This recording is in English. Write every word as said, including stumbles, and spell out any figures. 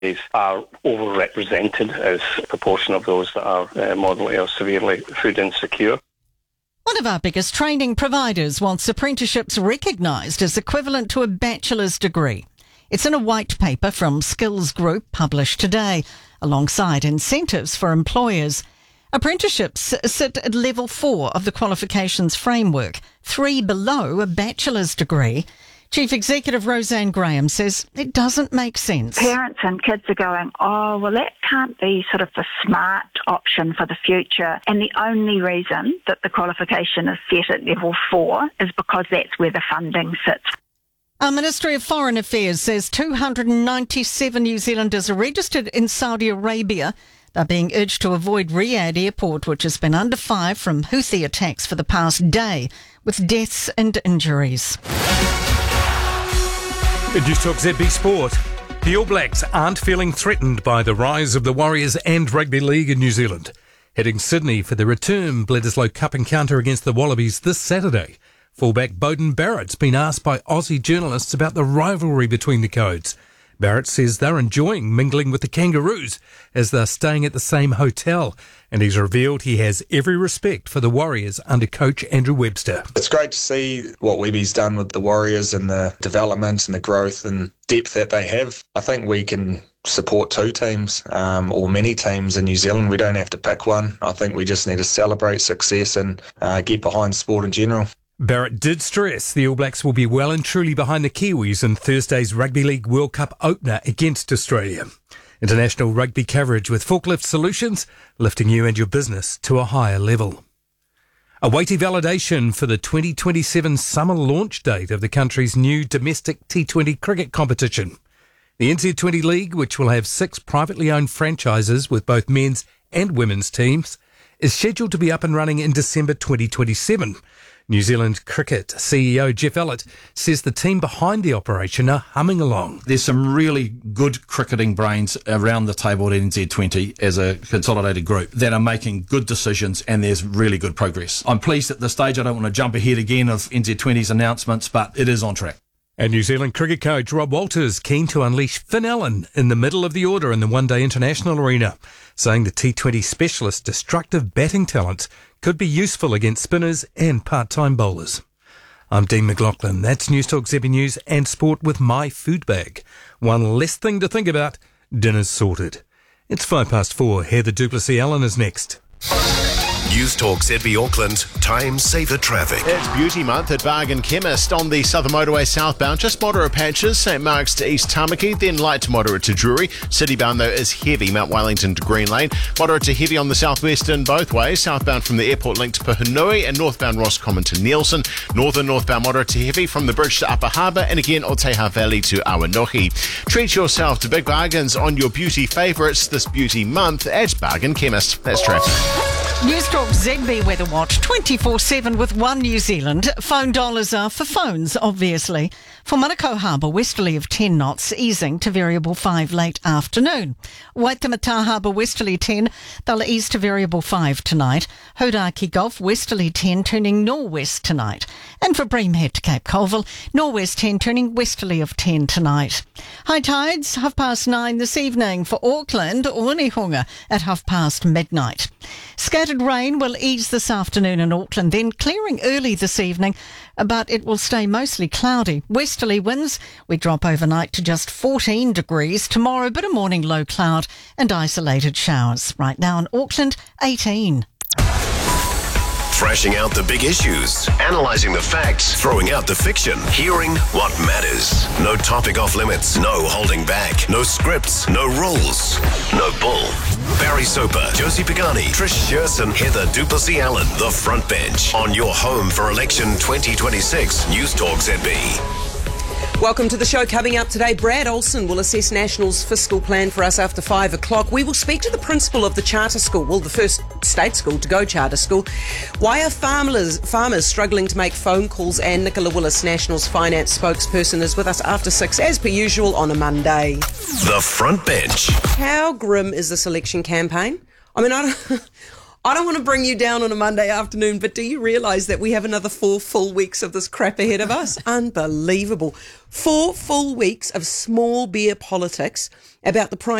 are overrepresented as a proportion of those that are uh, moderately or severely food insecure. One of our biggest training providers wants apprenticeships recognised as equivalent to a bachelor's degree. It's in a white paper from Skills Group published today, alongside incentives for employers. Apprenticeships sit at level four of the qualifications framework, three below a bachelor's degree. Chief Executive Roseanne Graham says it doesn't make sense. Parents and kids are going, oh, well, that can't be sort of the smart option for the future. And the only reason that the qualification is set at level four is because that's where the funding sits. Our Ministry of Foreign Affairs says two hundred ninety-seven New Zealanders are registered in Saudi Arabia. They're being urged to avoid Riyadh Airport, which has been under fire from Houthi attacks for the past day, with deaths and injuries. In News Talk Z B Sport, the All Blacks aren't feeling threatened by the rise of the Warriors and Rugby League in New Zealand. Heading Sydney for the return Bledisloe Cup encounter against the Wallabies this Saturday. Fullback Beauden Barrett's been asked by Aussie journalists about the rivalry between the codes. Barrett says they're enjoying mingling with the Kangaroos as they're staying at the same hotel, and he's revealed he has every respect for the Warriors under coach Andrew Webster. It's great to see what Webby's done with the Warriors and the development and the growth and depth that they have. I think we can support two teams um, or many teams in New Zealand. We don't have to pick one. I think we just need to celebrate success and uh, get behind sport in general. Barrett did stress the All Blacks will be well and truly behind the Kiwis in Thursday's Rugby League World Cup opener against Australia. International rugby coverage with Forklift Solutions, lifting you and your business to a higher level. A weighty validation for the twenty twenty-seven summer launch date of the country's new domestic T twenty cricket competition. The N Z twenty League, which will have six privately owned franchises with both men's and women's teams, is scheduled to be up and running in December twenty twenty-seven. New Zealand Cricket C E O Jeff Ellett says the team behind the operation are humming along. There's some really good cricketing brains around the table at N Z twenty as a consolidated group that are making good decisions, and there's really good progress. I'm pleased at this stage. I don't want to jump ahead again of N Z twenty's announcements, but it is on track. And New Zealand cricket coach Rob Walters keen to unleash Finn Allen in the middle of the order in the one-day international arena, saying the T twenty specialist's destructive batting talent could be useful against spinners and part-time bowlers. I'm Dean McLaughlin. That's News Talk Z B News and Sport with my food bag. One less thing to think about. Dinner's sorted. It's five past four. Heather Duplessis-Allen is next. News Talk Z B Auckland, time saver traffic. It's Beauty Month at Bargain Chemist on the Southern Motorway southbound. Just moderate patches, St Mark's to East Tamaki, then light to moderate to Drury. Citybound though is heavy, Mount Wellington to Green Lane. Moderate to heavy on the southwestern both ways. Southbound from the airport link to Puhinui and northbound Roscommon to Nielsen. Northern northbound moderate to heavy from the bridge to Upper Harbour and again Oteha Valley to Awanohi. Treat yourself to big bargains on your beauty favourites this Beauty Month at Bargain Chemist. That's traffic. News Talk Z B Weather Watch twenty-four seven with One New Zealand. Phone dollars are for phones, obviously. For Manukau Harbour, westerly of ten knots, easing to variable five late afternoon. Waitemata Harbour, westerly ten, they'll ease to variable five tonight. Hodaki Gulf, westerly ten, turning northwest tonight. And for Breamhead to Cape Colville, northwest ten, turning westerly of ten tonight. High tides, half past nine this evening. For Auckland, Onehunga at half past midnight. Scattered rain will ease this afternoon in Auckland, then clearing early this evening, but it will stay mostly cloudy. Westerly winds, we drop overnight to just fourteen degrees. Tomorrow, bit of morning low cloud and isolated showers. Right now in Auckland, eighteen. Thrashing out the big issues, analysing the facts, throwing out the fiction, hearing what matters. No topic off limits, no holding back, no scripts, no rules, no bull. Barry Soper, Josie Pagani, Trish Shearson, Heather Duplessis-Allen, The Front Bench, on your home for election twenty twenty-six, News Talk Z B. Welcome to the show. Coming up today, Brad Olsen will assess National's fiscal plan for us after five o'clock. We will speak to the principal of the charter school, well, the first state school to go charter school. Why are farmers farmers struggling to make phone calls? And Nicola Willis, National's finance spokesperson, is with us after six, as per usual, on a Monday. The Front Bench. How grim is this election campaign? I mean, I don't... I don't want to bring you down on a Monday afternoon, but do you realise that we have another four full weeks of this crap ahead of us? Unbelievable. Four full weeks of small beer politics about the price